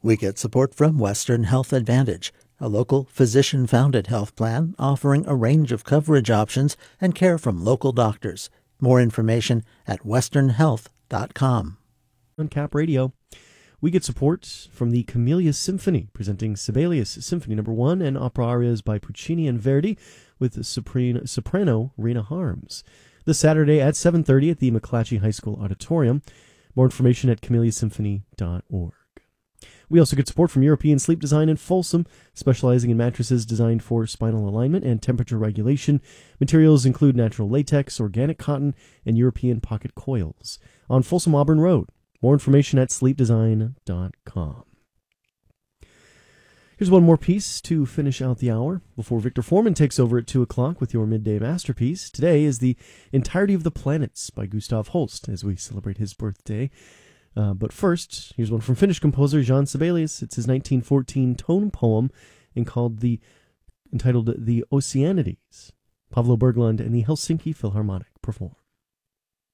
We get support from Western Health Advantage, a local physician-founded health plan offering a range of coverage options and care from local doctors. More information at westernhealth.com. On Cap Radio, we get support from the Camellia Symphony, presenting Sibelius Symphony No. 1 and opera arias by Puccini and Verdi with soprano Rena Harms. This Saturday at 7:30 at the McClatchy High School Auditorium. More information at camelliasymphony.org. We also get support from European Sleep Design in Folsom, specializing in mattresses designed for spinal alignment and temperature regulation. Materials include natural latex, organic cotton, and European pocket coils. On Folsom Auburn Road. More information at sleepdesign.com. Here's one more piece to finish out the hour before Victor Foreman takes over at 2 o'clock with your midday masterpiece. Today is The Entirety of the Planets by Gustav Holst as we celebrate his birthday. But first, here's one from Finnish composer Jan Sibelius. It's his 1914 tone poem entitled The Oceanides. Pavlo Berglund and the Helsinki Philharmonic perform.